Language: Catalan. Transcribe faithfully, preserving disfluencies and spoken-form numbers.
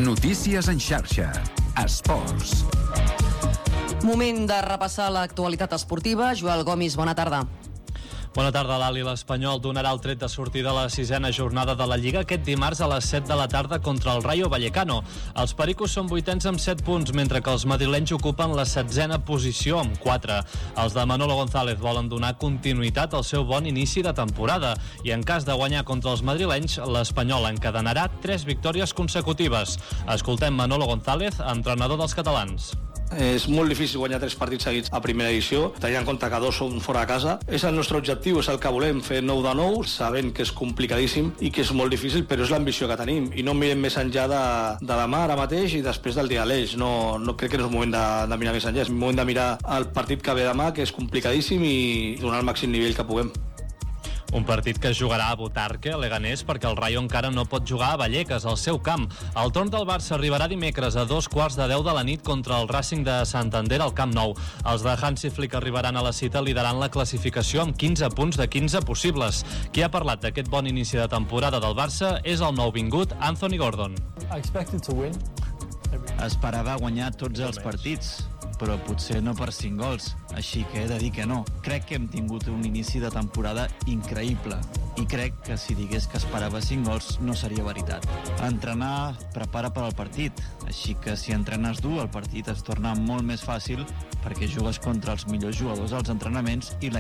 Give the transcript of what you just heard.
Notícies en xarxa. Esports. Moment de repassar l'actualitat esportiva. Joel Gomis, bona tarda. Bona tarda, Lali. L'Espanyol donarà el tret de sortida a la sisena jornada de la Lliga aquest dimarts a les set de la tarda contra el Rayo Vallecano. Els pericos són vuitens amb set punts, mentre que els madrilenys ocupen la setzena posició amb quatre. Els de Manolo González volen donar continuïtat al seu bon inici de temporada i en cas de guanyar contra els madrilenys, l'Espanyol encadenarà tres victòries consecutives. Escoltem Manolo González, entrenador dels catalans. És molt difícil guanyar tres partits seguits a primera edició, tenint en compte que dos són fora de casa. És el nostre objectiu, és el que volem, fer nou de nou, sabent que és complicadíssim i que és molt difícil, però és l'ambició que tenim. I no mirem més enllà de, de demà, ara mateix, i després del dia de l'Eix. No, no crec que no és moment de, de mirar més enllà, és moment de mirar el partit que ve demà, que és complicadíssim, i donar el màxim nivell que puguem. Un partit que es jugarà a Butarque, a Leganés, perquè el Rayo encara no pot jugar a Vallecas, al seu camp. El torn del Barça arribarà dimecres a dos quarts de deu de la nit contra el Racing de Santander al Camp Nou. Els de Hansi Flick arribaran a la cita liderant la classificació amb quinze punts de quinze possibles. Qui ha parlat d'aquest bon inici de temporada del Barça és el nouvingut Anthony Gordon. Esperava guanyar tots els partits, però potser no per cinc gols, així que he de dir que no. Crec que hem tingut un inici de temporada increïble i crec que si digués que esperava cinc gols no seria veritat. Entrenar prepara per al partit, així que si entrenes dur el partit es torna molt més fàcil perquè jugues contra els millors jugadors als entrenaments i la